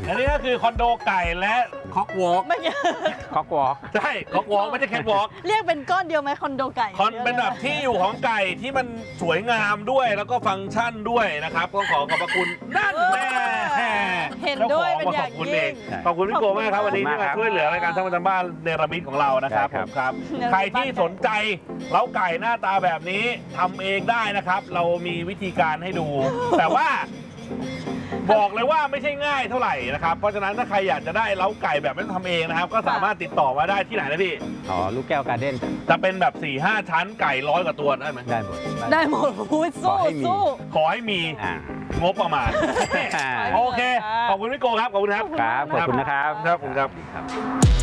อันนี้ก็คือคอนโดไก่และคอกวอล์กไม่ใช่คอกวอล์กใช่คอกวอล์กไม่ใช่แคทวอล์กเรียกเป็นก้อนเดียวไหมคอนโดไก่เป็นแบบที่อยู่ของไก่ที่มันสวยงามด้วยแล้วก็ฟังก์ชันด้วยนะครับก็ขอขอบพระคุณนั่นแน่เห็นด้วยเป็นอย่างยิ่งขอบคุณพี่โกมากครับวันนี้ที่มาช่วยเหลือรายการท่านบ้านเนรมิตของเรานะครับผมครับใครที่สนใจเล้าไก่หน้าตาแบบนี้ทำเองได้นะครับ เรามีวิธีการให้ดู แต่ว่าบอกเลยว่าไม่ใช่ง่ายเท่าไหร่นะครับเพราะฉะนั้นถ้าใครอยากจะได้เล้าไก่แบบไม่ต้องทำเองนะครับก็สามารถติดต่อมาได้ที่ไหนนะพี่อ๋อลูกแก้วการ์เด้นจะเป็นแบบ 4-5 ชั้นไก่100 กว่าตัวได้ไหมได้หมดได้หมดพูดสู้สู้ขอให้มี งบประมาณ โอเค ขอบคุณพี่โกครับ ขอบคุณครับครับขอบคุณนะครับครับ